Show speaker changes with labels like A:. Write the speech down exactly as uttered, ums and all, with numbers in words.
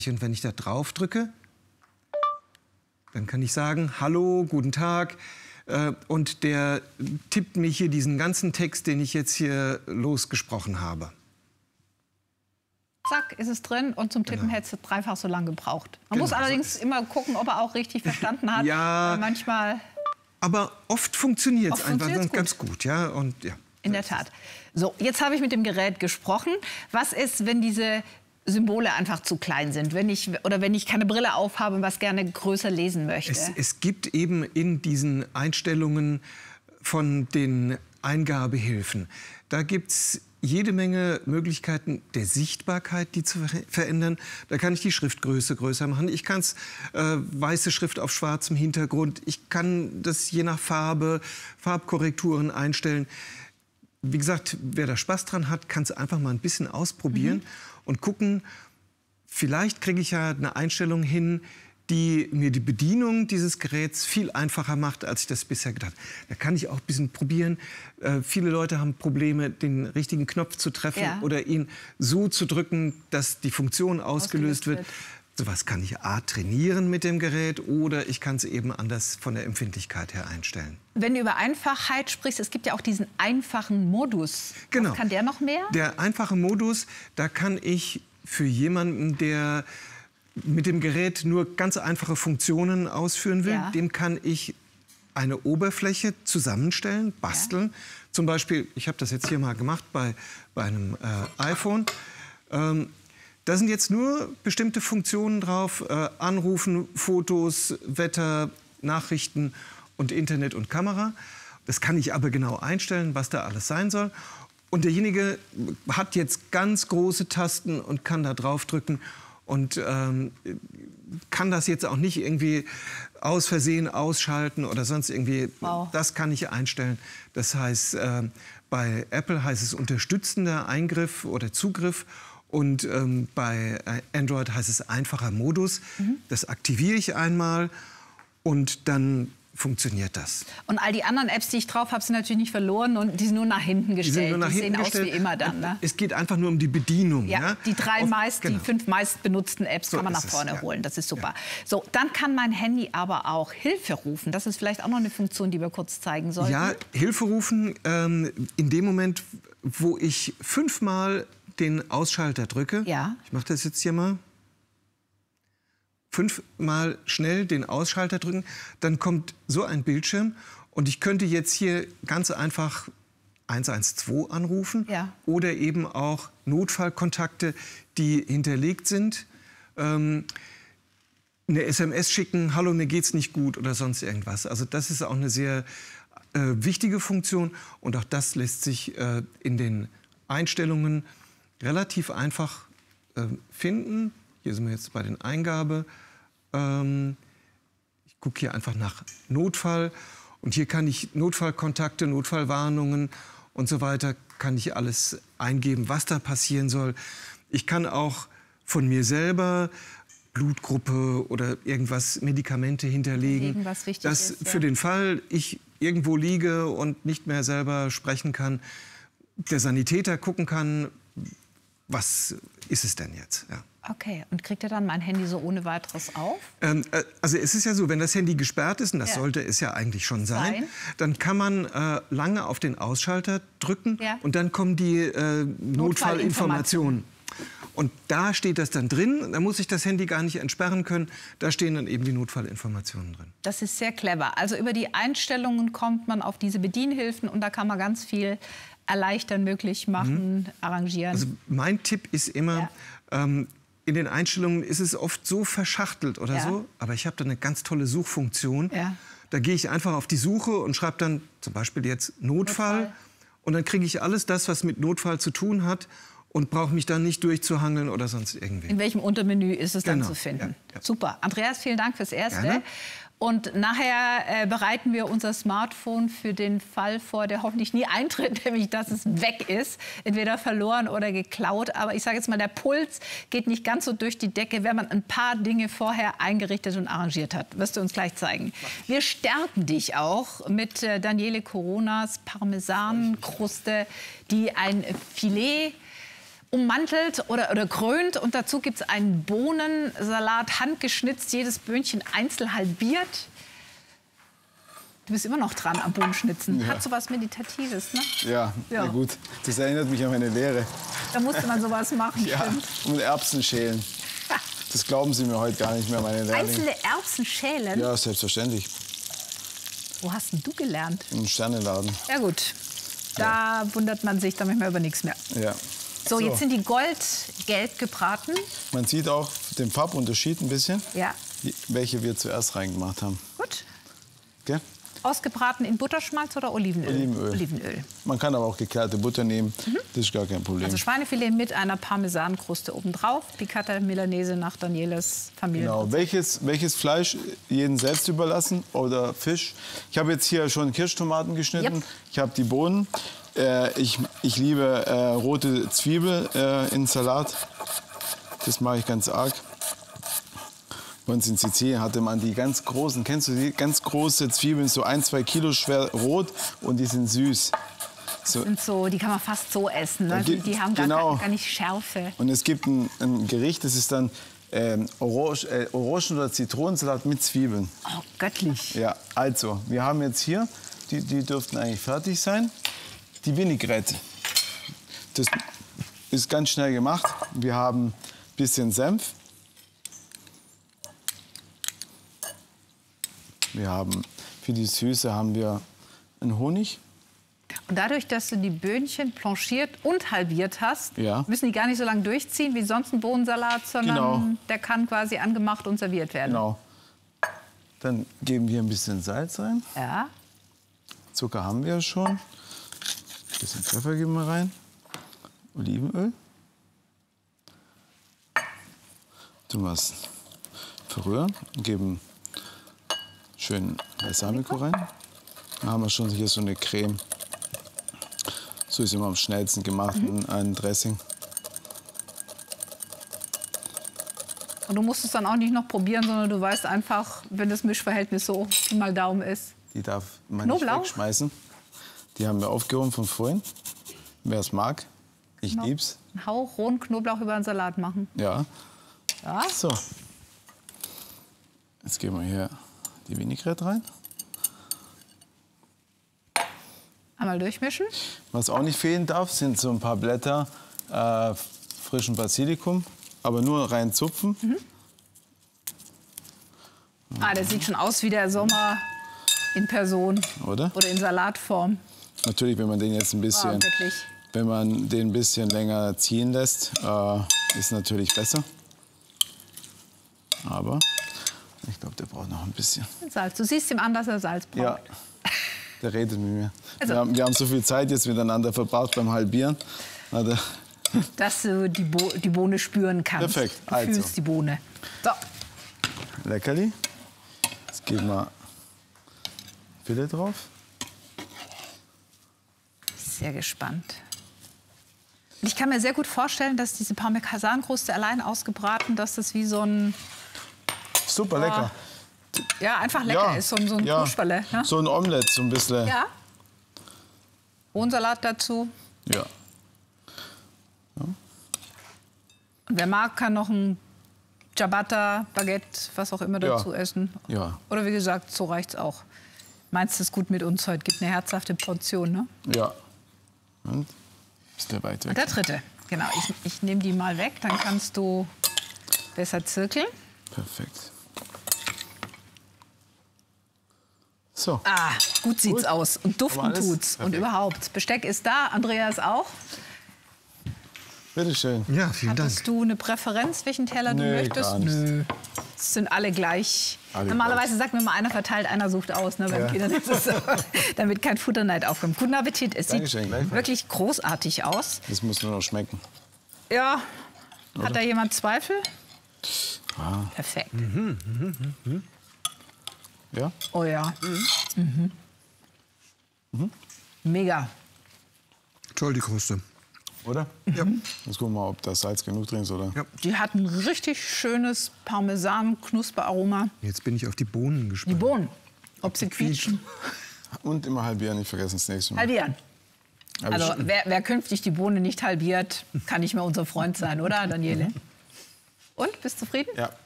A: Und wenn ich da drauf drücke, dann kann ich sagen, hallo, guten Tag. Und der tippt mir hier diesen ganzen Text, den ich jetzt hier losgesprochen habe.
B: Zack, ist es drin und zum Tippen genau. hätte es dreifach so lange gebraucht. Man
A: genau,
B: muss allerdings
A: so
B: immer gucken, ob er auch richtig verstanden hat.
A: Ja,
B: manchmal.
A: Aber oft funktioniert es einfach gut. ganz gut. Ja, und, ja.
B: In der Tat. So, jetzt habe ich mit dem Gerät gesprochen. Was ist, wenn diese Symbole einfach zu klein sind, wenn ich, oder wenn ich keine Brille aufhabe und was gerne größer lesen möchte?
A: Es, es gibt eben in diesen Einstellungen von den Eingabehilfen, da gibt es jede Menge Möglichkeiten der Sichtbarkeit, die zu ver verändern. Da kann ich die Schriftgröße größer machen. Ich kann es äh, weiße Schrift auf schwarzem Hintergrund. Ich kann das je nach Farbe, Farbkorrekturen einstellen. Wie gesagt, wer da Spaß dran hat, kann es einfach mal ein bisschen ausprobieren mhm. und gucken, vielleicht kriege ich ja eine Einstellung hin, die mir die Bedienung dieses Geräts viel einfacher macht, als ich das bisher gedacht habe. Da kann ich auch ein bisschen probieren. Äh, viele Leute haben Probleme, den richtigen Knopf zu treffen ja. oder ihn so zu drücken, dass die Funktion ausgelöst, ausgelöst wird. wird. Sowas kann ich A, trainieren mit dem Gerät oder ich kann es eben anders von der Empfindlichkeit her einstellen.
B: Wenn du über Einfachheit sprichst, es gibt ja auch diesen einfachen Modus.
A: Genau.
B: Was kann der noch mehr?
A: Der einfache Modus, da kann ich für jemanden, der mit dem Gerät nur ganz einfache Funktionen ausführen will, ja. dem kann ich eine Oberfläche zusammenstellen, basteln. Ja. Zum Beispiel, ich habe das jetzt hier mal gemacht bei, bei einem äh, iPhone. Ähm, Da sind jetzt nur bestimmte Funktionen drauf, äh, Anrufen, Fotos, Wetter, Nachrichten und Internet und Kamera. Das kann ich aber genau einstellen, was da alles sein soll. Und derjenige hat jetzt ganz große Tasten und kann da drauf drücken und ähm, kann das jetzt auch nicht irgendwie aus Versehen ausschalten oder sonst irgendwie.
B: Wow.
A: Das kann ich einstellen. Das heißt, äh, bei Apple heißt es unterstützender Eingriff oder Zugriff. Und ähm, bei Android heißt es einfacher Modus. Mhm. Das aktiviere ich einmal und dann funktioniert das.
B: Und all die anderen Apps, die ich drauf habe, sind natürlich nicht verloren und die sind nur nach hinten gestellt. Die, sind nur nach die hinten sehen gestellt. aus wie immer dann. Ne?
A: Es geht einfach nur um die Bedienung.
B: Ja,
A: ja?
B: Die drei
A: Auf,
B: meist,
A: genau.
B: die fünf meist benutzten Apps
A: so
B: kann man nach vorne es, ja. holen. Das ist super. Ja. So, dann kann mein Handy aber auch Hilfe rufen. Das ist vielleicht auch noch eine Funktion, die wir kurz zeigen sollten.
A: Ja, Hilfe rufen ähm, in dem Moment, wo ich fünfmal den Ausschalter drücke.
B: Ja.
A: Ich mache das jetzt hier mal. Fünfmal schnell den Ausschalter drücken, dann kommt so ein Bildschirm und ich könnte jetzt hier ganz einfach eins eins zwei anrufen
B: ja.
A: oder eben auch Notfallkontakte, die hinterlegt sind, ähm, eine S M S schicken, hallo, mir geht's nicht gut oder sonst irgendwas. Also das ist auch eine sehr äh, wichtige Funktion und auch das lässt sich äh, in den Einstellungen relativ einfach äh, finden. Hier sind wir jetzt bei den Eingabe. Ähm, ich gucke hier einfach nach Notfall. Und hier kann ich Notfallkontakte, Notfallwarnungen und so weiter, kann ich alles eingeben, was da passieren soll. Ich kann auch von mir selber Blutgruppe oder irgendwas, Medikamente hinterlegen.
B: Irgendwas wichtig
A: dass
B: ist, ja.
A: für den Fall, ich irgendwo liege und nicht mehr selber sprechen kann, der Sanitäter gucken kann, was ist es denn jetzt? Ja.
B: Okay, und kriegt er dann mein Handy so ohne weiteres auf?
A: Ähm, äh, also es ist ja so, wenn das Handy gesperrt ist, und das ja. sollte es ja eigentlich schon sein, sein. dann kann man äh, lange auf den Ausschalter drücken ja. und dann kommen die äh, Notfallinformationen. Und da steht das dann drin, da muss ich das Handy gar nicht entsperren können, da stehen dann eben die Notfallinformationen drin.
B: Das ist sehr clever. Also über die Einstellungen kommt man auf diese Bedienhilfen und da kann man ganz viel erleichtern, möglich machen, mhm. arrangieren.
A: Also mein Tipp ist immer, ja. ähm, in den Einstellungen ist es oft so verschachtelt oder ja. so, aber ich habe da eine ganz tolle Suchfunktion.
B: Ja.
A: Da gehe ich einfach auf die Suche und schreibe dann zum Beispiel jetzt Notfall, Notfall. und dann kriege ich alles das, was mit Notfall zu tun hat und brauche mich dann nicht durchzuhangeln oder sonst irgendwie.
B: In welchem Untermenü ist es
A: genau.
B: dann zu finden?
A: Ja, ja.
B: Super. Andreas, vielen Dank fürs Erste.
A: Gerne.
B: Und nachher äh, bereiten wir unser Smartphone für den Fall vor, der hoffentlich nie eintritt, nämlich dass es weg ist, entweder verloren oder geklaut. Aber ich sage jetzt mal, der Puls geht nicht ganz so durch die Decke, wenn man ein paar Dinge vorher eingerichtet und arrangiert hat. Wirst du uns gleich zeigen. Wir stärken dich auch mit äh, Daniele Coronas Parmesankruste, die ein Filet ummantelt oder, oder krönt. Und dazu gibt es einen Bohnensalat, handgeschnitzt, jedes Böhnchen einzeln halbiert. Du bist immer noch dran am Bohnenschnitzen.
C: Ja.
B: Hat so was Meditatives, ne?
C: Ja,
B: Ja.
C: ja, gut. Das erinnert mich an meine Lehre.
B: Da musste man sowas machen,
C: Ja,
B: stimmt.
C: und Erbsen schälen. Das glauben Sie mir heute gar nicht mehr, meine Lehrlinge.
B: Einzelne Erbsen schälen?
C: Ja, selbstverständlich.
B: Wo hast denn du gelernt?
C: Im Sternenladen.
B: Ja gut, da wundert man sich dann manchmal über nichts mehr.
C: Ja.
B: So, jetzt sind die goldgelb gebraten.
C: Man sieht auch den Farbunterschied ein bisschen,
B: Ja,
C: die- welche wir zuerst reingemacht haben.
B: gut.
C: Gell?
B: Ausgebraten in Butterschmalz oder Olivenöl?
C: Olivenöl.
B: Olivenöl.
C: Man kann aber auch geklärte Butter nehmen, das ist gar kein Problem.
B: Also Schweinefilet mit einer Parmesankruste obendrauf. Piccata Milanese nach Danieles Familie.
C: Genau. Welches, welches Fleisch jeden selbst überlassen oder Fisch. Ich habe jetzt hier schon Kirschtomaten geschnitten.
B: Yep.
C: Ich habe die Bohnen. Äh, ich, ich liebe äh, rote Zwiebel äh, in Salat. Das mache ich ganz arg. Bei uns in Sizilien hatte man die ganz großen, kennst du die ganz große Zwiebeln, so ein, zwei Kilo schwer rot und die sind süß. So.
B: Sind so, die kann man fast so essen. Ne? Die, die haben gar,
C: Genau.
B: gar, gar nicht Schärfe.
C: Und es gibt ein, ein Gericht, das ist dann ähm, Orange, äh, Orangen- oder Zitronensalat mit Zwiebeln.
B: Oh, göttlich.
C: Ja, also, wir haben jetzt hier, die, die dürften eigentlich fertig sein, die Vinaigrette. Das ist ganz schnell gemacht. Wir haben ein bisschen Senf. Wir haben, für die Süße haben wir einen Honig.
B: Und dadurch, dass du die Böhnchen blanchiert und halbiert hast,
C: Ja.
B: müssen die gar nicht so lange durchziehen wie sonst ein Bohnensalat, sondern
C: Genau.
B: der kann quasi angemacht und serviert werden.
C: Genau. Dann geben wir ein bisschen Salz rein.
B: Ja.
C: Zucker haben wir schon. Ein bisschen Pfeffer geben wir rein. Olivenöl. Tun wir es verrühren und geben schön Balsamico rein. Dann haben wir schon hier so eine Creme. So ist immer am schnellsten gemacht, mhm. ein Dressing.
B: Und du musst es dann auch nicht noch probieren, sondern du weißt einfach, wenn das Mischverhältnis so Pi mal Daumen ist.
C: Die darf man
B: Knoblauch?
C: nicht wegschmeißen. Die haben wir aufgehoben von vorhin. Wer es mag, ich
B: Genau.
C: lieb's.
B: Einen Hauch rohen Knoblauch über einen Salat machen.
C: Ja.
B: Ja.
C: So. Jetzt geben wir hier die Vinaigrette rein.
B: Einmal durchmischen.
C: Was auch nicht fehlen darf, sind so ein paar Blätter äh, frischen Basilikum, aber nur rein zupfen.
B: Mhm. Ah, das sieht schon aus wie der Sommer in Person.
C: Oder?
B: Oder in Salatform.
C: Natürlich, wenn man den jetzt ein bisschen,
B: Wow, wirklich.
C: wenn man den ein bisschen länger ziehen lässt, äh, ist natürlich besser. Aber ich glaube, der braucht noch ein bisschen.
B: Salz. Du siehst ihm an, dass er Salz braucht.
C: Ja, der redet mit mir.
B: Also-
C: Wir, haben, wir haben so viel Zeit jetzt miteinander verbracht beim Halbieren. Na, der,
B: Dass du die, Bo die Bohne spüren kannst.
C: Perfekt,
B: Du
C: also.
B: fühlst die Bohne. So.
C: Leckerli. Jetzt geben wir Filet drauf.
B: Sehr gespannt. Und ich kann mir sehr gut vorstellen, dass diese Parmesankruste allein ausgebraten, dass das wie so ein,
C: Super lecker.
B: ja, einfach lecker ist, so, ein- so ein
C: ja.
B: Knusperle. Ne?
C: So ein Omelett, so ein bisschen.
B: Ja. Bohnensalat dazu.
C: Ja.
B: Und wer mag, kann noch ein Ciabatta, Baguette, was auch immer
C: Ja.
B: dazu essen.
C: Ja.
B: Oder wie gesagt, so reicht's auch. Meinst du es gut mit uns heute? Gibt eine herzhafte Portion, ne?
C: Ja. Und ist der weit weg?
B: Und der dritte. Genau, ich, ich nehme die mal weg, dann kannst du besser zirkeln.
C: Perfekt. So.
B: Ah, gut sieht's
C: Gut.
B: aus. Und duften
C: Aber alles
B: tut's. Und
C: perfekt.
B: überhaupt. Besteck ist da, Andreas auch.
C: Bitte schön.
A: Ja, vielen Dank.
B: Hattest du eine Präferenz, welchen Teller du
C: Nö,
B: möchtest?
C: gar nicht.
B: Nö. Es sind alle gleich.
C: Alle
B: Normalerweise
C: gleich.
B: sagt mir mal einer verteilt, einer sucht aus, ne, beim
C: Ja.
B: Kindern ist es so, damit kein Futterneid aufkommt. Guten Appetit. Es
C: Dankeschön,
B: sieht
C: gleichfalls.
B: wirklich großartig aus.
C: Das muss nur noch schmecken.
B: Ja. Hat da jemand Zweifel?
C: Ah.
B: Perfekt.
C: Ja?
B: Oh ja. Mhm. Mega.
A: Toll, die Kruste.
C: Oder?
A: Ja.
C: Jetzt gucken wir mal, ob da Salz genug drin ist, oder?
A: Ja.
B: Die hat ein richtig schönes Parmesan-Knusperaroma.
A: Jetzt bin ich auf die Bohnen
B: Die
A: gespannt.
B: Bohnen, ob sie quietschen.
C: Und immer halbieren, nicht vergessen das nächste Mal.
B: Halbieren.
C: Aber
B: Also
C: ich-
B: wer, wer künftig die Bohne nicht halbiert, kann nicht mehr unser Freund sein, oder Daniele? Und, bist du zufrieden?
C: Ja.